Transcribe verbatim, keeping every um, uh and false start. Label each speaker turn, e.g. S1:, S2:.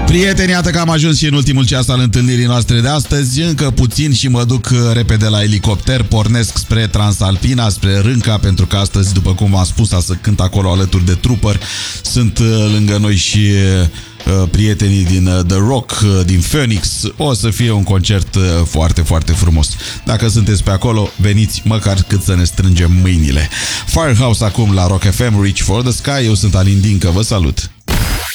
S1: Prieteni, iată că am ajuns și în ultimul ceas al întâlnirii noastre de astăzi. Încă puțin și mă duc repede la elicopter. Pornesc spre Transalpina, spre Rânca, pentru că astăzi, după cum v-am spus, să cânt acolo alături de Trooper. Sunt lângă noi și uh, prietenii din uh, The Rock, uh, din Phoenix. O să fie un concert uh, foarte, foarte frumos. Dacă sunteți pe acolo, veniți măcar cât să ne strângem mâinile. Firehouse acum la Rock F M, Reach for the Sky. Eu sunt Alin Dincă, vă salut!